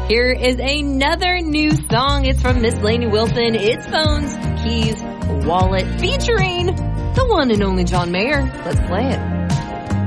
Here is another new song. It's from Miss Lainey Wilson. It's Phones, Keys, Wallet, featuring the one and only John Mayer. Let's play it.